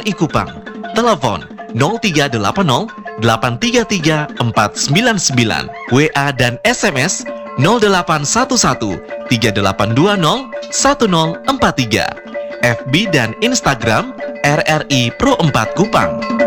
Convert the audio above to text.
RRI Kupang. Telepon 0380 833 499, WA dan SMS 0811 3820 1043, FB dan Instagram RRI Pro 4 Kupang.